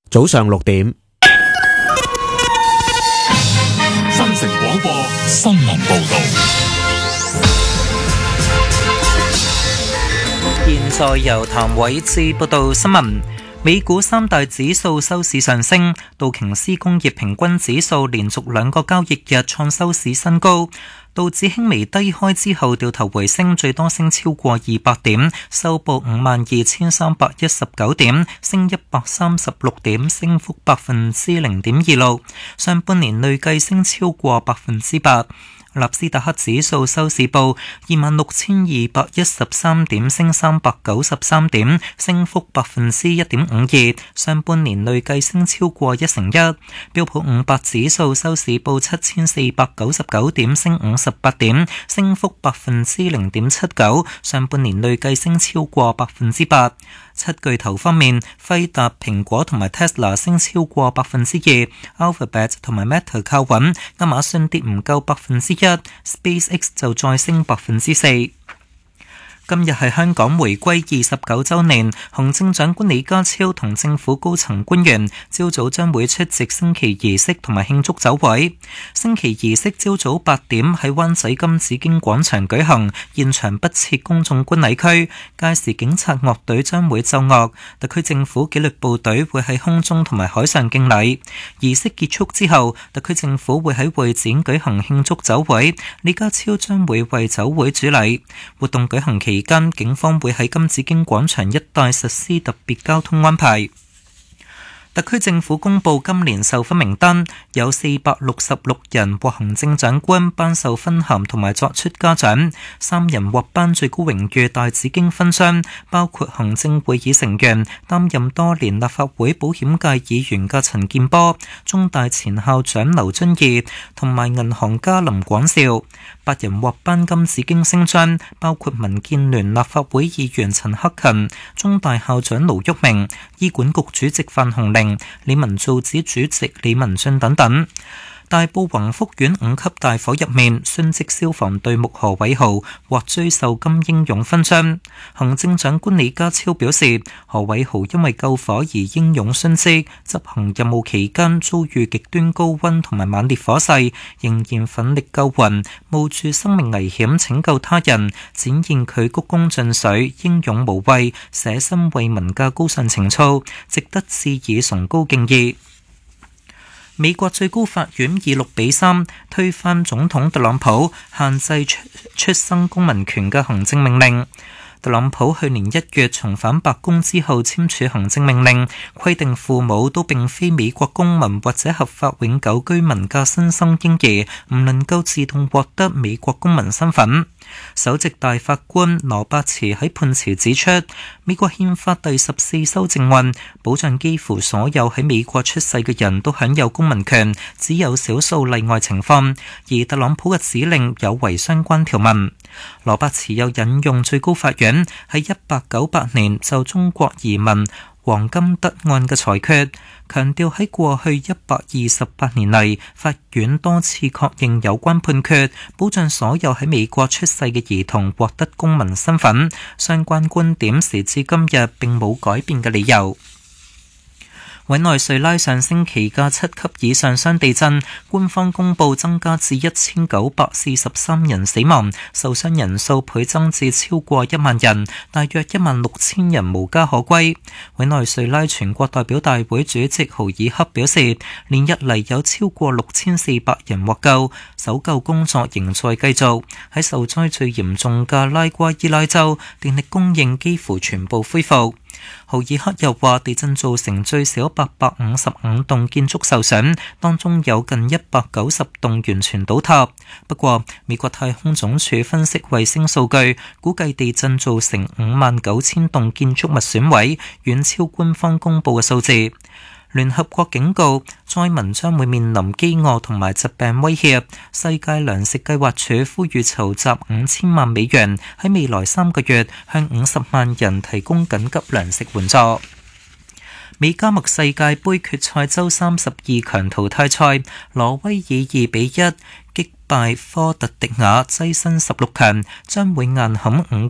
早上6點。 新城廣播新聞報道。 現在由譚偉智報道新聞。美股三大指數收市上升，道瓊斯工業平均指數連續2個交易日創收市新高，道指輕微低開之後掉頭回升，最多升超過200點，收報52,319點，升136點，升幅0.26%。上半年累計升超過8%。納斯達克指數收市報26,213點，升393點，升幅1.52%。上半年累計升超過1%。標普500指數收市報7,499點，升58點，升幅0.79%。上半年累計升超過8%。七巨頭方面，輝達、蘋果同埋 Tesla 升超過2%，Alphabet 同埋 Meta 靠穩，亞馬遜跌唔夠1%，SpaceX 就再升4%。今日係香港回歸29週年，行政長官李家超同政府高層官員朝早將會出席升旗儀式同埋慶祝酒會。升旗儀式朝早8點喺灣仔金紫荊廣場舉行，現場不設公眾觀禮區，屆時警察樂隊將會奏樂，特區政府紀律部隊會喺空中同埋海上敬禮。儀式結束之後，特區政府會喺會展舉行慶祝酒會，李家超將會為酒會主禮。活動舉行期間，警方會喺金紫荊廣場一帶實施特別交通安排。特區政府公布今年授勳名單，有466人獲行政長官頒授勳銜同埋作出嘉獎，3人獲頒最高榮譽大紫荊勳章，包括行政會議成員、擔任多年立法會保險界議員嘅陳健波、中大前校長劉遵義同埋銀行家林廣兆。8人獲頒金紫荊星章，包括民建聯立法會議員陳克勤、中大校長盧煜明、醫管局主席范鴻齡、理民造紙主席李文俊等等。大埔宏福苑5級大火入面，殉職消防隊目何偉豪獲追授金英勇勳章。行政長官李家超表示，何偉豪因為救火而英勇殉職，執行任務期間遭遇極端高溫同埋猛烈火勢，仍然奮力救援，冒住生命危險拯救他人，展現佢鞠躬盡瘁、英勇無畏、捨身為民嘅高尚情操，值得致以崇高敬意。美國最高法院以6-3推翻總統特朗普限制出生公民權嘅行政命令。特朗普去年1月重返白宮之後簽署行政命令，規定父母都並非美國公民或者合法永久居民嘅新生嬰兒唔能夠自動獲得美國公民身份。首席大法官羅伯茨喺判詞指出，美國憲法第14修正案保障幾乎所有喺美國出世嘅人都享有公民權，只有少數例外情況，而特朗普嘅指令有違相關條文。羅伯茨又引用最高法院喺1898年就中國移民黃金德案嘅裁決，強調喺過去128年嚟，法院多次確認有關判決保障所有喺美國出世嘅兒童獲得公民身份，相關觀點時至今日並冇改變嘅理由。委內瑞拉上星期嘅7級以上雙地震，官方公佈增加至1943人死亡，受傷人數倍增至超過1萬人，大約16000人無家可歸。委內瑞拉全國代表大會主席豪爾克表示，連日嚟有超過6400人獲救，搜救工作仍在繼續。喺受災最嚴重嘅拉瓜伊拉州，電力供應幾乎全部恢復。豪爾克又話，地震造成最少855棟建築受損，當中有近190棟完全倒塌。不過，美國太空總署分析衛星數據，估計地震造成59000棟建築物損毀，遠超官方公佈嘅數字。聯合國警告，災民將會面臨飢餓同埋疾病威脅。世界糧食計劃署呼籲籌集5000萬美元，喺未來3個月向50萬人提供緊急糧食援助。美加墨世界盃決賽周32強淘汰賽，挪威以2-1擊敗科特迪瓦，躋身16強，將會硬撼5